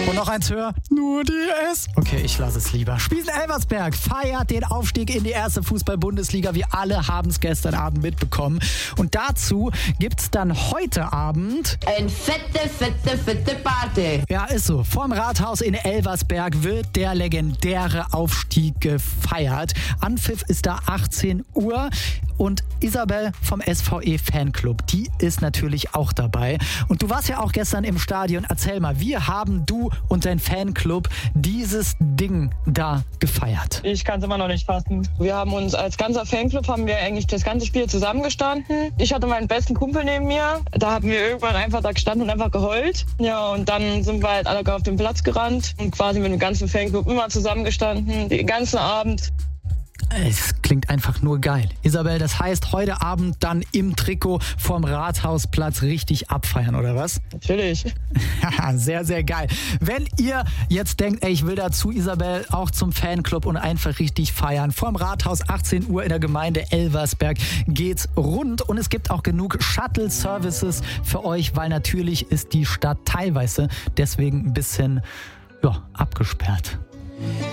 Und noch eins höher. Nur die S. Okay, ich lasse es lieber. Spiesen-Elversberg feiert den Aufstieg in die erste Fußball-Bundesliga. Wir alle haben es gestern Abend mitbekommen. Und dazu gibt's dann heute Abend ein fette Party. Ja, ist so. Vorm Rathaus in Elversberg wird der legendäre Aufstieg gefeiert. Anpfiff ist da 18 Uhr. Und Isabel vom SVE Fanclub, die ist natürlich auch dabei. Und du warst ja auch gestern im Stadion. Erzähl mal, wie haben du und dein Fanclub dieses Ding da gefeiert? Ich kann es immer noch nicht fassen. Wir haben uns als ganzer Fanclub, haben wir eigentlich das ganze Spiel zusammengestanden. Ich hatte meinen besten Kumpel neben mir. Da haben wir irgendwann einfach da gestanden und einfach geheult. Ja, und dann sind wir halt alle auf den Platz gerannt und quasi mit dem ganzen Fanclub immer zusammengestanden, den ganzen Abend. Es klingt einfach nur geil. Isabel, das heißt, heute Abend dann im Trikot vorm Rathausplatz richtig abfeiern, oder was? Natürlich. Sehr, sehr geil. Wenn ihr jetzt denkt, ey, ich will dazu, Isabel, auch zum Fanclub und einfach richtig feiern. Vorm Rathaus, 18 Uhr in der Gemeinde Elversberg geht's rund. Und es gibt auch genug Shuttle-Services für euch, weil natürlich ist die Stadt teilweise deswegen ein bisschen abgesperrt.